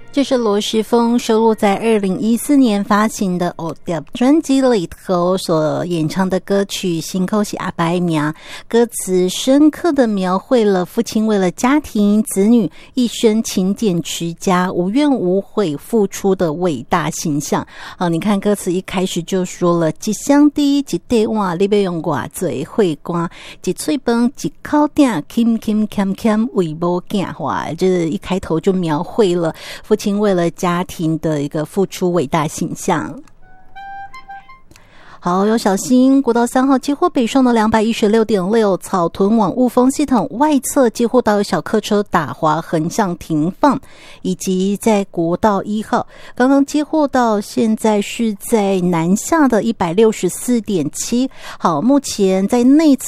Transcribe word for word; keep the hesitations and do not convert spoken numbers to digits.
这是罗时丰收录在二零一四年发行的《哦掉》专辑里头所演唱的歌曲《心口是阿白名》，歌词深刻的描绘了父亲为了家庭子女一生勤俭持家、无怨无悔付出的伟大形象。好，你看歌词一开始就说了：一箱滴一地碗，你要用偌济血汗；一嘴饭一口鼎，欠欠欠欠为无囝。哇，这一开头就描绘了父亲为了家庭的一个付出伟大形象。好，有小心国道三号接获北上的 两百一十六点六 草屯往雾峰系统外侧接获到有小客车打滑横向停放，以及在国道一号刚刚接获到现在是在南下的 一百六十四点七。好，目前在内侧